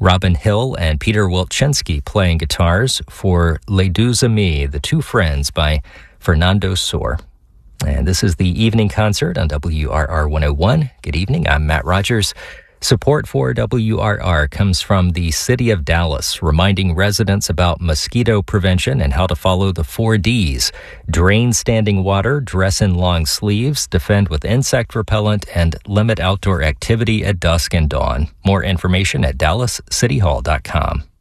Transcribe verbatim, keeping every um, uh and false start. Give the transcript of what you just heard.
Robin Hill and Peter Wilczynski playing guitars for Les Deux Amis, The Two Friends by Fernando Sor. And this is the evening concert on W R R one oh one. Good evening, I'm Matt Rogers. Support for W R R comes from the City of Dallas, reminding residents about mosquito prevention and how to follow the four Ds. Drain standing water, dress in long sleeves, defend with insect repellent, and limit outdoor activity at dusk and dawn. More information at dallas city hall dot com.